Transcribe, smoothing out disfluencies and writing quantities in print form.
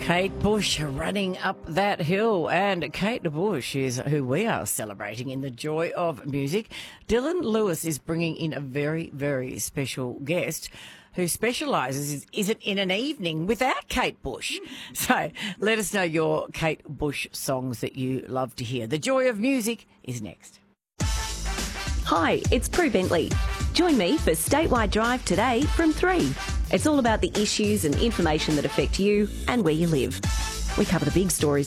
Kate Bush running up that hill, and Kate Bush is who we are celebrating in the joy of music. Dylan Lewis is bringing in a very, very special guest who specialises isn't in an evening without Kate Bush. So let us know your Kate Bush songs that you love to hear. The joy of music is next. Hi, it's Prue Bentley. Join me for Statewide Drive today from 3. It's all about the issues and information that affect you and where you live. We cover the big stories